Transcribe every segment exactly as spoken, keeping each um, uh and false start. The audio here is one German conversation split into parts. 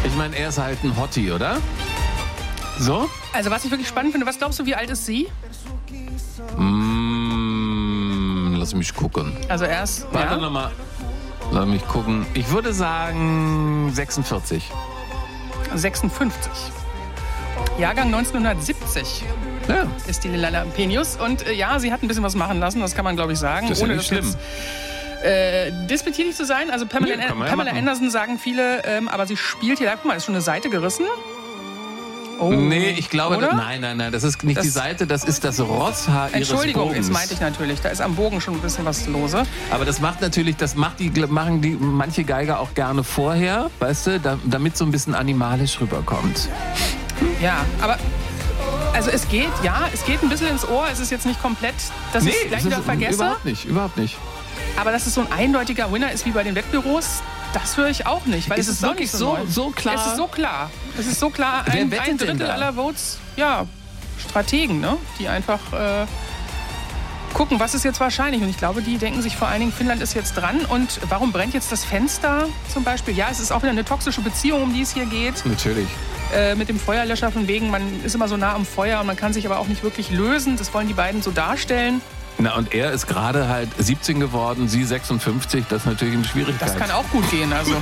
Ich meine, er ist halt ein Hottie, oder? So? Also was ich wirklich spannend finde, was glaubst du, wie alt ist sie? Mm, lass mich gucken. Also er ist... Warte ja. nochmal. Lass mich gucken. Ich würde sagen sechsundvierzig. sechsundfünfzig. Jahrgang neunzehnhundertsiebzig Ja. ist die Lila Lampenius. Und äh, ja, sie hat ein bisschen was machen lassen, das kann man, glaube ich, sagen. Das ist ja ohne nicht schlimm. jetzt äh, despektierlich zu sein. Also Pamela, Nee, kann man ja Pamela machen. Anderson sagen viele, ähm, aber sie spielt hier, guck mal, ist schon eine Seite gerissen. Oh. Nee, ich glaube, Oder? das, nein, nein, nein, das ist nicht Das- die Seite, das ist das Rosshaar ihres Entschuldigung, Bogens. jetzt meinte ich natürlich. Da ist am Bogen schon ein bisschen was lose. Aber das macht natürlich, das macht die, machen die manche Geiger auch gerne vorher, weißt du, da, damit so ein bisschen animalisch rüberkommt. Ja, aber also es geht, ja, es geht ein bisschen ins Ohr. Es ist jetzt nicht komplett, dass ich es gleich das wieder ist vergesse. überhaupt nicht, überhaupt nicht. Aber dass es so ein eindeutiger Winner ist wie bei den Wettbüros, das höre ich auch nicht. Weil Ist es es ist auch wirklich nicht so- neu. so klar? Es ist so klar. Es ist so klar. Wer Ein, wettet ein denn Drittel da? aller Votes, ja, Strategen, ne? Die einfach äh, gucken, was ist jetzt wahrscheinlich. Und ich glaube, die denken sich vor allen Dingen, Finnland ist jetzt dran. Und warum brennt jetzt das Fenster zum Beispiel? Ja, es ist auch wieder eine toxische Beziehung, um die es hier geht. Natürlich. Äh, mit dem Feuerlöscher von wegen, man ist immer so nah am Feuer und man kann sich aber auch nicht wirklich lösen. Das wollen die beiden so darstellen. Na, und er ist gerade halt siebzehn geworden, sie sechsundfünfzig, das ist natürlich eine Schwierigkeit. Das kann auch gut gehen, also.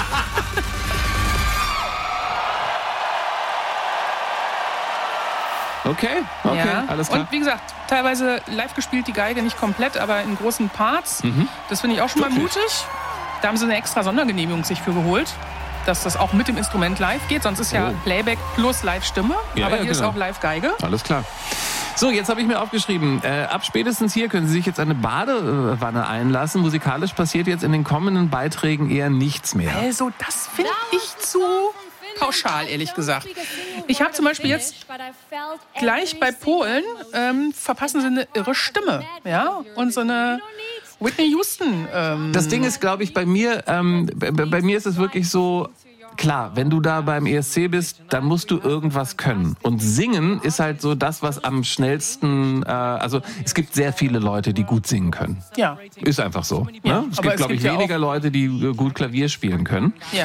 Okay, okay, ja. alles klar. Und wie gesagt, teilweise live gespielt die Geige, nicht komplett, aber in großen Parts. Mhm. Das finde ich auch schon mal Wirklich? mutig. Da haben sie eine extra Sondergenehmigung sich für geholt, dass das auch mit dem Instrument live geht. Sonst ist ja Oh. Playback plus Live-Stimme. Ja, aber ja, hier ist genau. auch Live-Geige. Alles klar. So, jetzt habe ich mir aufgeschrieben, äh, ab spätestens hier können Sie sich jetzt eine Badewanne einlassen. Musikalisch passiert jetzt in den kommenden Beiträgen eher nichts mehr. Also, das finde ich zu pauschal, ehrlich gesagt. Ich habe zum Beispiel jetzt gleich bei Polen ähm, verpassen sie eine irre Stimme, ja, und so eine Whitney Houston. Ähm, Das Ding ist, glaube ich, bei mir, ähm, bei, bei mir ist es wirklich so, klar, wenn du da beim E S C bist, dann musst du irgendwas können. Und singen ist halt so das, was am schnellsten, äh, also es gibt sehr viele Leute, die gut singen können. ja, Ist einfach so. Ja, Ne? Es aber gibt, es glaube ich, gibt ja weniger Leute, die äh, gut Klavier spielen können. ja.